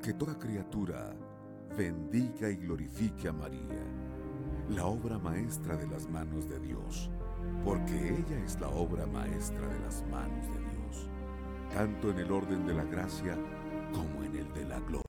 Que toda criatura bendiga y glorifique a María, la obra maestra de las manos de Dios, porque ella es la obra maestra de las manos de Dios, tanto en el orden de la gracia como en el de la gloria.